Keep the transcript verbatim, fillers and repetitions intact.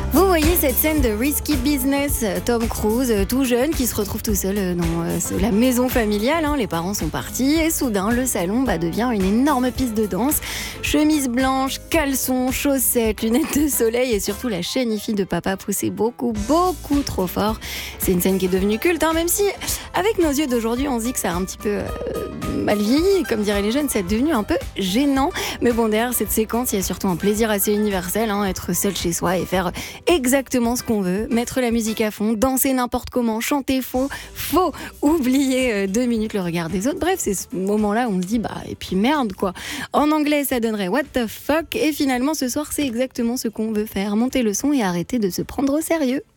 Vous voyez cette scène de Risky Business, Tom Cruise, tout jeune, qui se retrouve tout seul dans euh, la maison familiale. Hein. Les parents sont partis et soudain, le salon bah, devient une énorme piste de danse. Chemise blanche, caleçons, chaussettes, lunettes de soleil et surtout la chaîne hi-fi de papa poussée beaucoup, beaucoup trop fort. C'est une scène qui est devenue culte, hein, même si avec nos yeux d'aujourd'hui, on se dit que ça a un petit peu euh, mal vieilli. Comme diraient les jeunes, c'est devenu un peu gênant. Mais bon, derrière cette séquence, il y a surtout un plaisir assez universel, hein, être seul chez soi et faire exactement ce qu'on veut, mettre la musique à fond, danser n'importe comment, chanter faux, faux, oublier euh, deux minutes le regard des autres. Bref, c'est ce moment-là où on se dit, bah, et puis merde, quoi. En anglais, ça donnerait what the fuck. Et finalement, ce soir, c'est exactement ce qu'on veut faire. Monter le son et arrêter de se prendre au sérieux.